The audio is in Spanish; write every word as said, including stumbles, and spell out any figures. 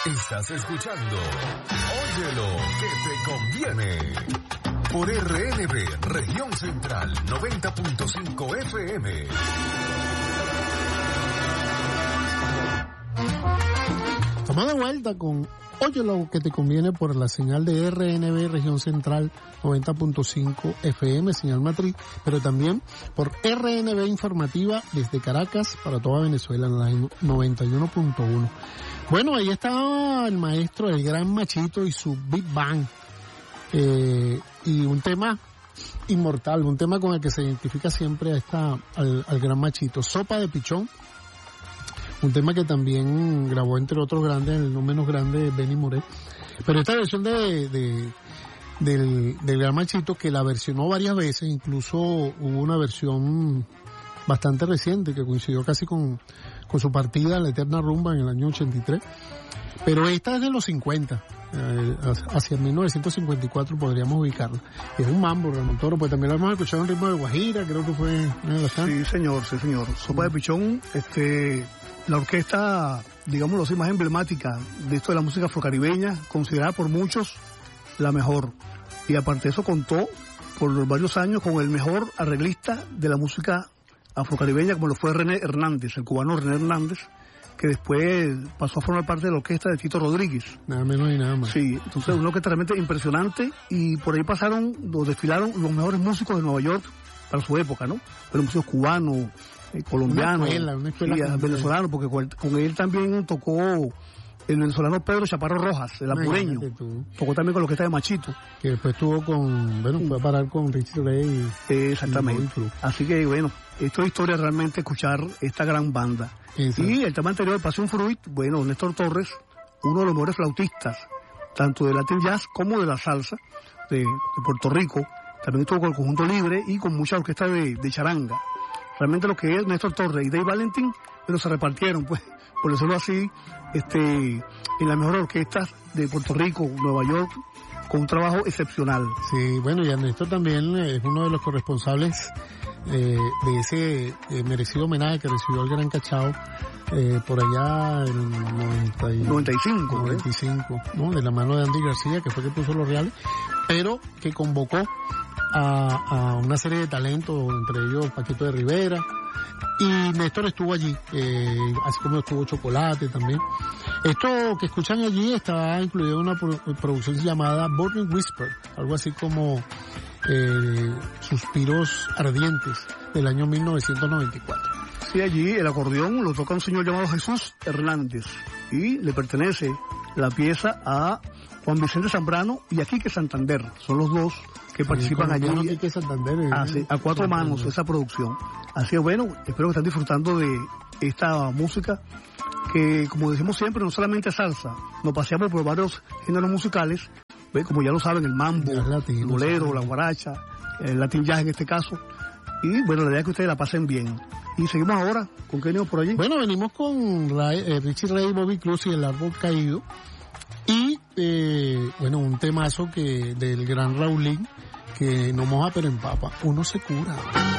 Estás escuchando Óyelo, que te conviene. Por R N B, Región Central, noventa punto cinco F M. Estamos de vuelta con Óyelo, que te conviene por la señal de R N B Región Central noventa punto cinco F M, señal matriz, pero también por R N B Informativa desde Caracas para toda Venezuela en la noventa y uno punto uno. Bueno, ahí estaba el maestro, el gran Machito y su Big Bang. Eh, y un tema inmortal, un tema con el que se identifica siempre a esta, al, al gran Machito. Sopa de Pichón. Un tema que también grabó entre otros grandes, el no menos grande, Benny Moré. Pero esta versión de, de del, del Gran Machito, que la versionó varias veces, incluso hubo una versión bastante reciente que coincidió casi con, con su partida, la Eterna Rumba, en el año ochenta y tres. Pero esta es de los cincuenta, eh, hacia mil novecientos cincuenta y cuatro podríamos ubicarla. Es un mambo, Ramón Toro, pues también la hemos escuchado en ritmo de Guajira, creo que fue una de las tantas. Sí, señor, sí, señor. Sopa de Pichón, este... la orquesta, digámoslo así, más emblemática de esto de la música afrocaribeña, considerada por muchos la mejor. Y aparte de eso contó por varios años con el mejor arreglista de la música afrocaribeña, como lo fue René Hernández, el cubano René Hernández, que después pasó a formar parte de la orquesta de Tito Rodríguez. Nada menos y nada más. Sí, entonces una orquesta realmente impresionante, y por ahí pasaron, o desfilaron los mejores músicos de Nueva York para su época, ¿no? Pero músicos cubanos, Eh, colombiano, una escuela, una escuela sí, venezolano, porque con, con él también tocó el venezolano Pedro Chaparro Rojas, el apureño. Tocó también con la orquesta de Machito. Que después estuvo con, bueno, fue a parar con Richie Ray. Eh, exactamente. Y así que, bueno, esto es historia realmente escuchar esta gran banda. Exacto. Y el tema anterior, Pasión Fruit, bueno, Néstor Torres, uno de los mejores flautistas, tanto de Latin Jazz como de la salsa de, de Puerto Rico. También estuvo con el Conjunto Libre y con mucha orquesta de, de charanga. Realmente lo que es Néstor Torres y Dave Valentín, pero se repartieron, pues, por decirlo así, este, en las mejores orquestas de Puerto Rico, Nueva York, con un trabajo excepcional. Sí, bueno, y Ernesto también es uno de los corresponsables eh, de ese eh, merecido homenaje que recibió el Gran Cachao eh, por allá en noventa y, noventa y cinco, noventa y cinco, ¿eh? ¿no? De la mano de Andy García, que fue que puso los reales, pero que convocó A, a una serie de talentos, entre ellos Paquito de Rivera, y Néstor estuvo allí, eh, así como estuvo Chocolate también. Esto que escuchan allí está incluido en una pro, producción llamada Burning Whisper, algo así como eh, Suspiros Ardientes, del año mil novecientos noventa y cuatro. Sí, allí el acordeón lo toca un señor llamado Jesús Hernández, y le pertenece la pieza a Juan Vicente Zambrano y a Quique Santander, son los dos que participan allí a, a cuatro manos esa producción. Así que bueno, espero que estén disfrutando de esta música que, como decimos siempre, no solamente es salsa, nos paseamos por varios géneros musicales, ¿ves? Como ya lo saben, el mambo, latino, el bolero, la guaracha, el latin jazz en este caso, y bueno, la idea es que ustedes la pasen bien. Y seguimos ahora, ¿con qué venimos por allí? Bueno, venimos con Ray, eh, Richie Ray, Bobby Cruz y El Árbol Caído, y eh, bueno, un temazo que del gran Raulín, que no moja pero empapa, uno se cura.